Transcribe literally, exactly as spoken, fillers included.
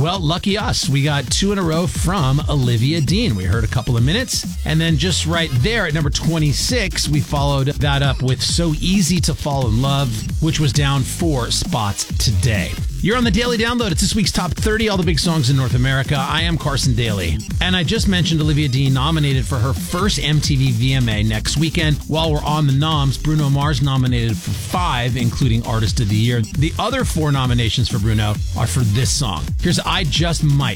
Well, lucky us. We got two in a row from Olivia Dean. We heard a couple of minutes. And then just right there at number twenty-six, we followed that up with So Easy to Fall in Love, which was down four spots today. You're on the Daily Download. It's this week's Top thirty, all the big songs in North America. I am Carson Daly. And I just mentioned Olivia Dean nominated for her first M T V V M A next weekend. While we're on the noms, Bruno Mars nominated for five, including Artist of the Year. The other four nominations for Bruno are for this song. Here's I Just Might.